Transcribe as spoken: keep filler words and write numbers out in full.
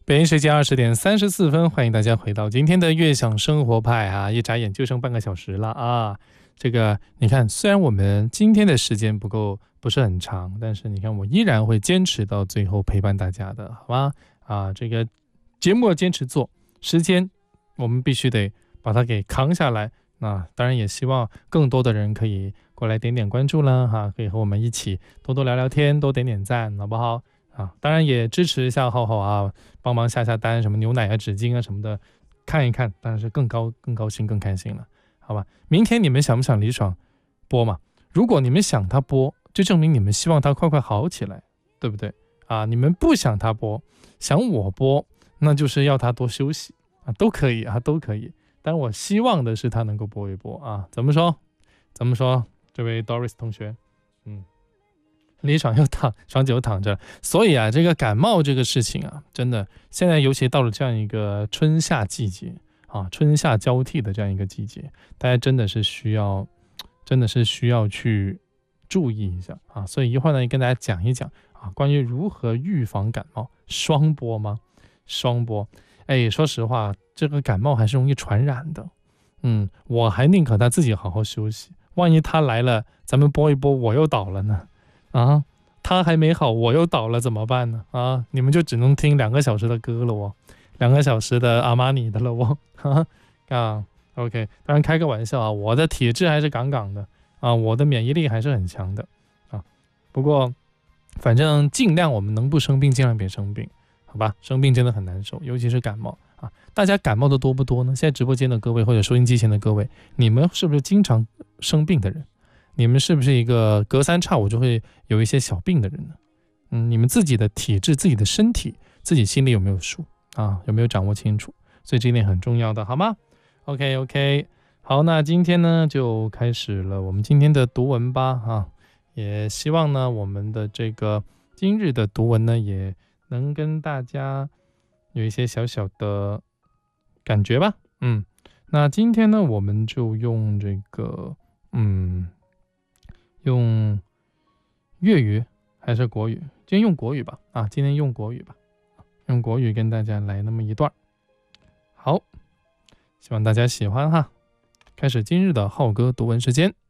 北京时间二十点三十四分，欢迎大家回到今天的悦享生活派啊！一眨眼就剩半个小时了啊！这个你看，虽然我们今天的时间不够，不是很长，但是你看，我依然会坚持到最后陪伴大家的，好吗？啊，这个节目要坚持做，时间我们必须得把它给扛下来。那当然也希望更多的人可以过来点点关注啦，哈，可以和我们一起多多聊聊天，多点点赞，好不好？啊，当然也支持一下浩浩啊，帮忙下下单，什么牛奶啊、纸巾啊什么的，看一看，当然是更高、更高兴、更开心了，好吧？明天你们想不想李爽播嘛？如果你们想他播，就证明你们希望他快快好起来，对不对？啊，你们不想他播，想我播，那就是要他多休息啊，都可以啊，都可以。但我希望的是他能够播一播啊，怎么说？怎么说？这位 Doris 同学，嗯。李爽又躺，爽姐又躺着，所以啊，这个感冒这个事情啊，真的现在尤其到了这样一个春夏季节啊，春夏交替的这样一个季节，大家真的是需要，真的是需要去注意一下啊。所以一会儿呢，跟大家讲一讲啊，关于如何预防感冒。双播吗？双播。哎，说实话，这个感冒还是容易传染的。嗯，我还宁可他自己好好休息，万一他来了，咱们播一播，我又倒了呢。啊，他还没好，我又倒了，怎么办呢？啊，你们就只能听两个小时的歌了哦，两个小时的阿玛尼的了哦。啊 ，OK， 当然开个玩笑啊，我的体质还是杠杠的啊，我的免疫力还是很强的啊。不过，反正尽量我们能不生病，尽量别生病，好吧？生病真的很难受，尤其是感冒啊。大家感冒的多不多呢？现在直播间的各位或者收音机前的各位，你们是不是经常生病的人？你们是不是一个隔三差五就会有一些小病的人呢？嗯，你们自己的体质、自己的身体，自己心里有没有数啊？有没有掌握清楚？所以这一点很重要的，好吗 ？OK OK， 好，那今天呢就开始了我们今天的读文吧啊！也希望呢我们的这个今日的读文呢也能跟大家有一些小小的感觉吧。嗯，那今天呢我们就用这个嗯。用粤语还是国语？今天用国语吧。啊，今天用国语吧，用国语跟大家来那么一段。好，希望大家喜欢哈。开始今日的浩哥读文时间。